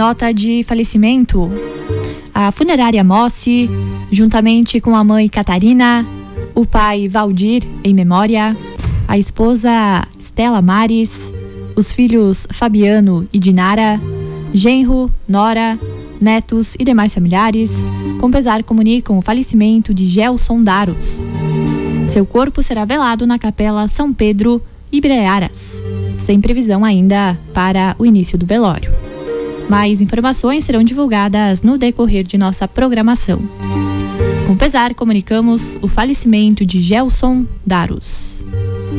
nota de falecimento. A funerária Mossi, juntamente com a mãe Catarina, o pai Valdir, em memória, a esposa Stella Mares, os filhos Fabiano e Dinara, genro, nora, netos e demais familiares, com pesar comunicam o falecimento de Gelson Daros. Seu corpo será velado na Capela São Pedro, Ibrearas, sem previsão ainda para o início do velório. Mais informações serão divulgadas no decorrer de nossa programação. Com pesar, comunicamos o falecimento de Gelson Daros.